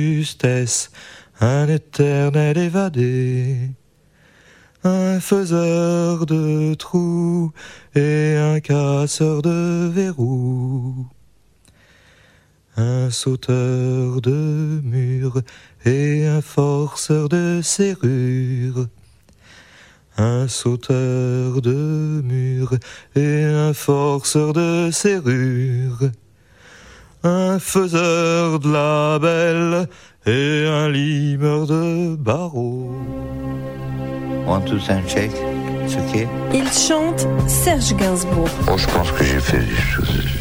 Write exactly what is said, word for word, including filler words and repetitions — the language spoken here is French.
Justesse, un éternel évadé, un faiseur de trous et un casseur de verrous, un sauteur de murs et un forceur de serrures, un sauteur de murs et un forceur de serrures, un faiseur de labels et un limeur de barreaux. One, two, time, check. C'est ok. Il chante Serge Gainsbourg. Oh, je pense que j'ai fait des choses